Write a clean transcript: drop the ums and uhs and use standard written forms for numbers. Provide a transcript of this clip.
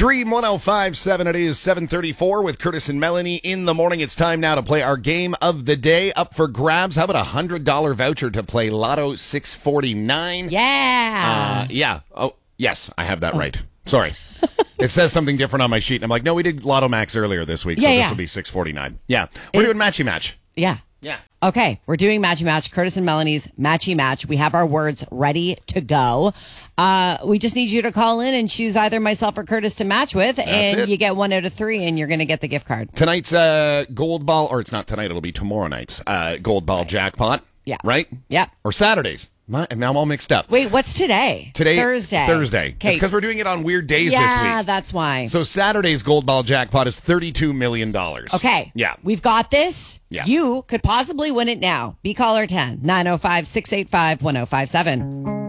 Dream 105.7. It is 7:34 with Curtis and Melanie in the morning. It's time now to play our game of the day. Up for grabs. How about a $100 voucher to play Lotto 649? Yeah. Yeah. Oh, yes, I have that right. Sorry. It says something different on my sheet. And I'm like, no, we did Lotto Max earlier this week, so this will be 649. Yeah. We're doing Matchy Match. Yeah. Yeah. Okay, we're doing Matchy Match, Curtis and Melanie's Matchy Match. We have our words ready to go. We just need you to call in and choose either myself or Curtis to match with, and you get 1 out of 3, and you're going to get the gift card. Tonight's Gold Ball, or it's not tonight, it'll be tomorrow night's Gold Ball jackpot. Yeah. Right? Yeah. Or Saturdays. Now I'm all mixed up. Wait, what's today? Thursday. Okay. It's because we're doing it on weird days this week. Yeah, that's why. So Saturday's Gold Ball jackpot is $32 million. Okay. Yeah. We've got this. Yeah. You could possibly win it now. Be caller 10, 905-685-1057.